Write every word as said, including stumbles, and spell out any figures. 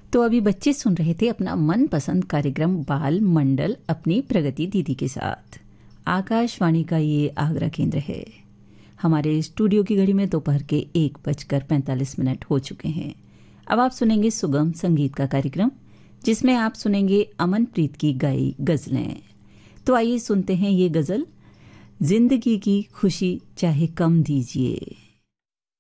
तो अभी बच्चे सुन रहे थे अपना मनपसंद कार्यक्रम बाल मंडल अपनी प्रगति दीदी के साथ। आकाशवाणी का ये आगरा केंद्र है। हमारे स्टूडियो की घड़ी में दोपहर के एक बजकर पैंतालीस मिनट हो चुके हैं। अब आप सुनेंगे सुगम संगीत का कार्यक्रम, जिसमें आप सुनेंगे अमनप्रीत की गाई गजलें। तो आइए सुनते हैं ये गजल, जिंदगी की खुशी चाहे कम दीजिए।